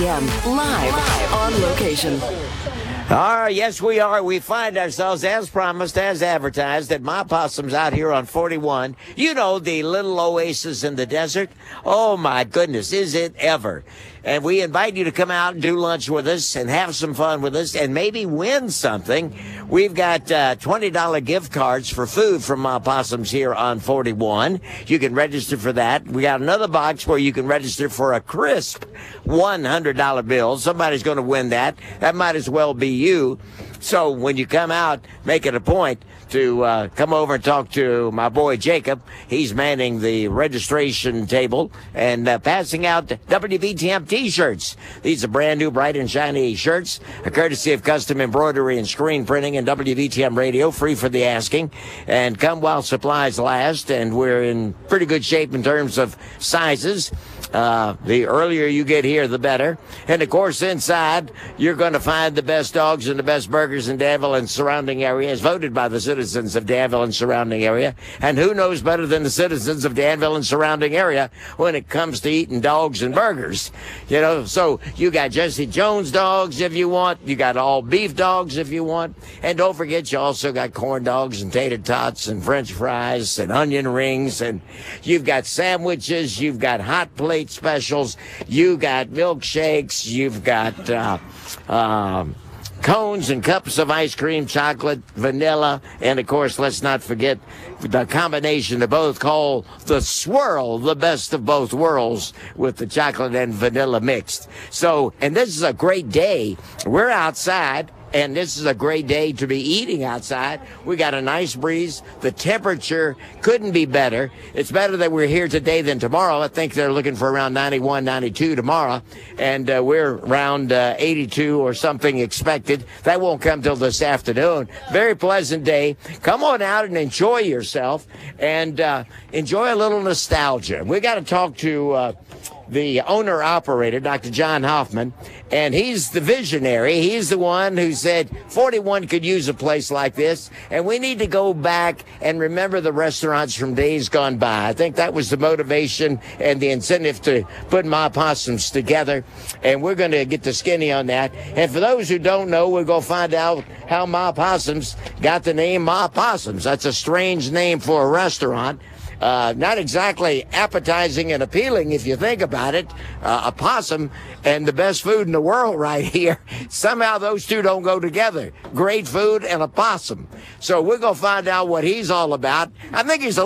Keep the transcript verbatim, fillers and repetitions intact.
M, live on location. All right, yes, we are. We find ourselves, as promised, as advertised, at My Possum's out here on forty-one. You know, the little oasis in the desert. Oh, my goodness, is it ever? And we invite you to come out and do lunch with us and have some fun with us and maybe win something. We've got uh, twenty dollars gift cards for food from My Possum's here on forty-one. You can register for that. We got another box where you can register for a crisp one hundred dollars bill. Somebody's going to win that. That might as well be you. So when you come out, make it a point to uh, come over and talk to my boy Jacob. He's manning the registration table and uh, passing out W V T M T-shirts. These are brand new, bright and shiny shirts, a courtesy of Custom Embroidery and Screen Printing and W V T M Radio, free for the asking, and come while supplies last. And we're in pretty good shape in terms of sizes. Uh, the earlier you get here, the better. And, of course, inside, you're going to find the best dogs and the best burgers in Danville and surrounding areas, voted by the citizens of Danville and surrounding area. And who knows better than the citizens of Danville and surrounding area when it comes to eating dogs and burgers? You know, so you got Jesse Jones dogs if you want. You got all beef dogs if you want. And don't forget, you also got corn dogs and tater tots and French fries and onion rings. And you've got sandwiches. You've got hot plates specials, you got milkshakes, you've got uh, um, cones and cups of ice cream, chocolate, vanilla, and of course, let's not forget the combination of both called the swirl, the best of both worlds, with the chocolate and vanilla mixed. So, and this is a great day. We're outside. And this is a great day to be eating outside. We got a nice breeze. The temperature couldn't be better. It's better that we're here today than tomorrow. I think they're looking for around ninety-one, ninety-two tomorrow. And uh, we're around uh, eighty-two or something expected. That won't come till this afternoon. Very pleasant day. Come on out and enjoy yourself and uh, enjoy a little nostalgia. We got to talk to uh, the owner-operator, Doctor John Hoffman, and he's the visionary. He's the one who said forty-one could use a place like this, and we need to go back and remember the restaurants from days gone by. I think that was the motivation and the incentive to put My Possums together, and we're going to get the skinny on that. And for those who don't know, we're going to find out how My Possums got the name My Possums. That's a strange name for a restaurant. Uh, not exactly appetizing and appealing if you think about it. Uh, a possum and the best food in the world right here. Somehow those two don't go together. Great food and a possum. So we're going to find out what he's all about. I think he's a